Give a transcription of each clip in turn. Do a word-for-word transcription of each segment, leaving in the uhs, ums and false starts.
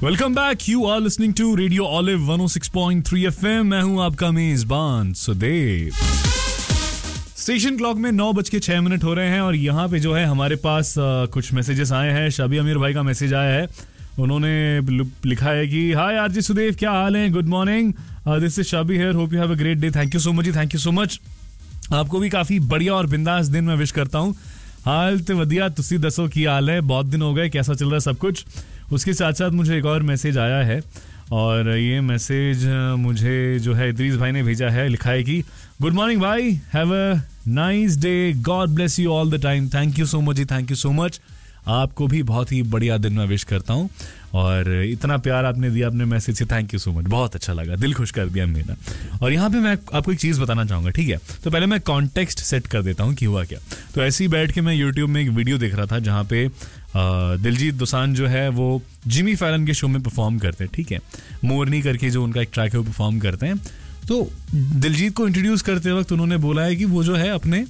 Welcome back. You are listening to radio olive one O six point three FM. मैं हूं आपका मेजबान Sudev. Station clock में नौ बज के छह मिनट हो रहे हैं और यहाँ पे जो है हमारे पास आ, कुछ मैसेजेस आए हैं. शबी अमीर भाई का मैसेज आया है. उन्होंने लिखा है कि हाय आरजी सुदेव, क्या हाल है? Good morning, this is शबी here, hope you have a great day. Thank you so much ji, thank you so much. आपको भी काफी बढ़िया और बिंदास दिन मैं विश करता हूँ. हाल तो वधिया, तुसी दसो की हाल है? बहुत दिन हो गए, कैसा चल रहा है सब कुछ? उसके साथ साथ मुझे एक और मैसेज आया है और ये मैसेज मुझे जो है इद्रीस भाई ने भेजा है. लिखा है कि गुड मॉर्निंग भाई, have a nice day, God bless you all the time. Thank you so much ji, thank you so much. आपको भी बहुत ही बढ़िया दिन मैं विश करता हूँ और इतना प्यार आपने दिया अपने मैसेज से, थैंक यू सो मच. बहुत अच्छा लगा, दिल खुश कर दिया मेरा. और यहाँ पे मैं आपको एक चीज़ बताना चाहूँगा, ठीक है? तो पहले मैं कॉन्टेक्स्ट सेट कर देता हूँ कि हुआ क्या. तो ऐसे ही बैठ के मैं यूट्यूब में एक वीडियो देख रहा था जहाँ पे दिलजीत दोसांझ जो है वो जिमी फैलन के शो में परफॉर्म करते हैं, ठीक है? मोरनी करके जो उनका एक ट्रैक है वो परफॉर्म करते हैं. तो दिलजीत को इंट्रोड्यूस करते वक्त उन्होंने बोला है कि वो जो है अपने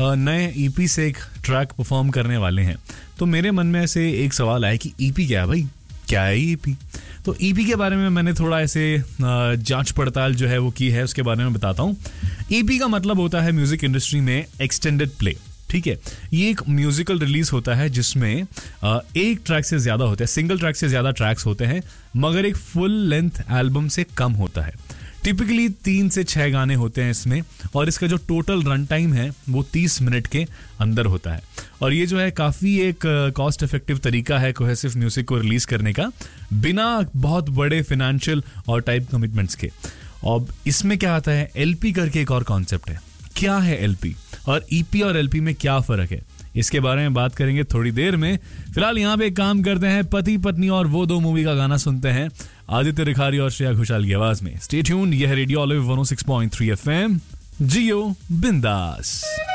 नए ईपी से एक ट्रैक परफॉर्म करने वाले हैं. तो मेरे मन में ऐसे एक सवाल आया कि ईपी क्या है भाई, क्या है ईपी? तो ईपी के बारे में मैंने थोड़ा ऐसे जांच पड़ताल जो है वो की है, उसके बारे में बताता हूँ. ईपी का मतलब होता है म्यूजिक इंडस्ट्री में एक्सटेंडेड प्ले, ठीक है? ये एक म्यूजिकल रिलीज होता है जिसमें एक ट्रैक से ज्यादा होते हैं, सिंगल ट्रैक से ज्यादा ट्रैक्स होते हैं, मगर एक फुल लेंथ एल्बम से कम होता है. टिपिकली तीन से छह गाने होते हैं इसमें और इसका जो टोटल रन टाइम है वो तीस मिनट के अंदर होता है. और ये जो है काफ़ी एक कॉस्ट इफेक्टिव तरीका है कोहेसिव म्यूजिक को रिलीज करने का, बिना बहुत बड़े फाइनेंशियल और टाइप कमिटमेंट्स के. और इसमें क्या आता है, एलपी करके एक और कॉन्सेप्ट है. क्या है एलपी और ईपी और एलपी में क्या फ़र्क है, इसके बारे में बात करेंगे थोड़ी देर में. फिलहाल यहाँ पे एक काम करते हैं, पति पत्नी और वो दो मूवी का गाना सुनते हैं आदित्य रिखारी और श्रेया घोषाल की आवाज में. स्टे ट्यून्ड, यह है रेडियो ऑलिव वन ओ सिक्स पॉइंट थ्री एफएम. जियो बिंदास.